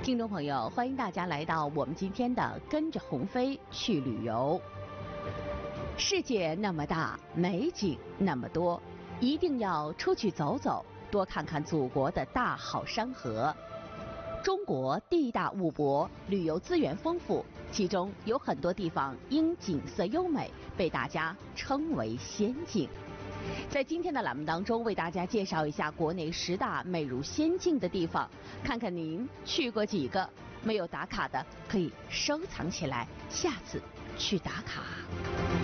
听众朋友，欢迎大家来到我们今天的跟着鸿飞去旅游。世界那么大，美景那么多，一定要出去走走，多看看祖国的大好山河。中国地大物博，旅游资源丰富，其中有很多地方因景色优美，被大家称为仙境。在今天的栏目当中，为大家介绍一下国内10大美如仙境的地方，看看您去过几个，没有打卡的可以收藏起来，下次去打卡。